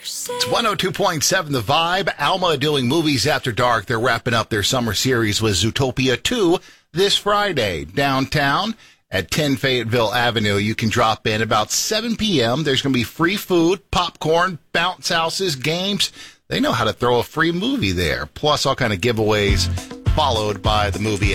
It's 102.7 The Vibe. Alma doing Movies After Dark. They're wrapping up their summer series with Zootopia 2 this Friday. Downtown at 10 Fayetteville Avenue. You can drop in about 7 p.m. There's going to be free food, popcorn, bounce houses, games. They know how to throw a free movie there. Plus all kind of giveaways followed by the movie